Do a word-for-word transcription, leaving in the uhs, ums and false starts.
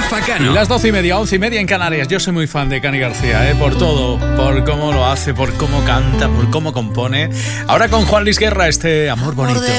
Rafa Cano. Las doce y media, once y media en Canarias. Yo soy muy fan de Cani García, ¿eh? Por todo, por cómo lo hace, por cómo canta, por cómo compone. Ahora con Juan Luis Guerra, este Amor Bonito.